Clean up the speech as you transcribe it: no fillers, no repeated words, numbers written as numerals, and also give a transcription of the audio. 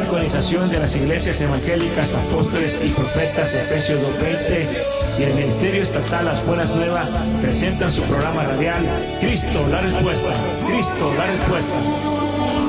organización de las iglesias evangélicas, apóstoles y profetas, Efesios 2:20, y el Ministerio Estatal Las Buenas Nuevas presentan su programa radial Cristo la Respuesta. Cristo la Respuesta.